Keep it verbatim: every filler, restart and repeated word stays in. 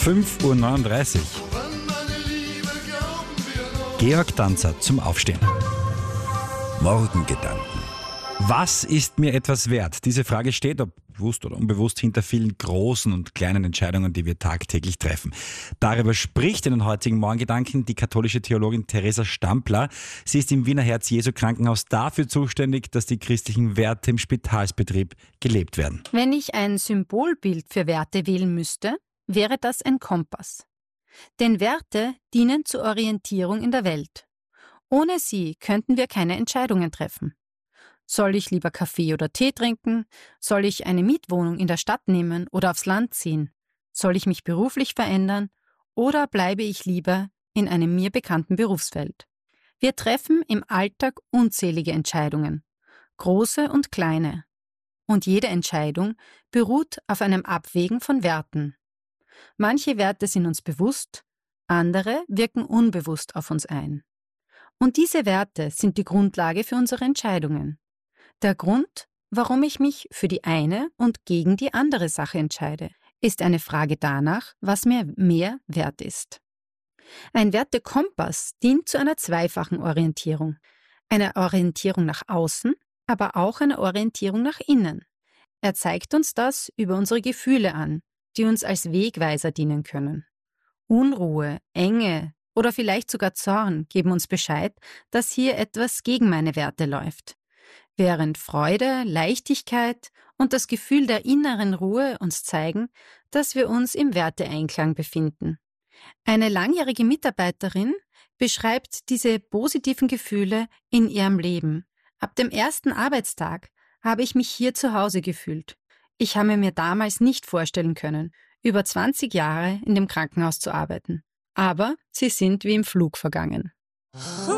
fünf Uhr neununddreißig. Georg Danzer zum Aufstehen. Morgengedanken. Was ist mir etwas wert? Diese Frage steht, ob bewusst oder unbewusst, hinter vielen großen und kleinen Entscheidungen, die wir tagtäglich treffen. Darüber spricht in den heutigen Morgengedanken die katholische Theologin Theresa Stampler. Sie ist im Wiener Herz-Jesu-Krankenhaus dafür zuständig, dass die christlichen Werte im Spitalsbetrieb gelebt werden. Wenn ich ein Symbolbild für Werte wählen müsste, wäre das ein Kompass. Denn Werte dienen zur Orientierung in der Welt. Ohne sie könnten wir keine Entscheidungen treffen. Soll ich lieber Kaffee oder Tee trinken? Soll ich eine Mietwohnung in der Stadt nehmen oder aufs Land ziehen? Soll ich mich beruflich verändern oder bleibe ich lieber in einem mir bekannten Berufsfeld? Wir treffen im Alltag unzählige Entscheidungen, große und kleine. Und jede Entscheidung beruht auf einem Abwägen von Werten. Manche Werte sind uns bewusst, andere wirken unbewusst auf uns ein. Und diese Werte sind die Grundlage für unsere Entscheidungen. Der Grund, warum ich mich für die eine und gegen die andere Sache entscheide, ist eine Frage danach, was mir mehr wert ist. Ein Wertekompass dient zu einer zweifachen Orientierung. Einer Orientierung nach außen, aber auch einer Orientierung nach innen. Er zeigt uns das über unsere Gefühle an, die uns als Wegweiser dienen können. Unruhe, Enge oder vielleicht sogar Zorn geben uns Bescheid, dass hier etwas gegen meine Werte läuft. Während Freude, Leichtigkeit und das Gefühl der inneren Ruhe uns zeigen, dass wir uns im Werteeinklang befinden. Eine langjährige Mitarbeiterin beschreibt diese positiven Gefühle in ihrem Leben. Ab dem ersten Arbeitstag habe ich mich hier zu Hause gefühlt. Ich habe mir damals nicht vorstellen können, über zwanzig Jahre in dem Krankenhaus zu arbeiten. Aber sie sind wie im Flug vergangen.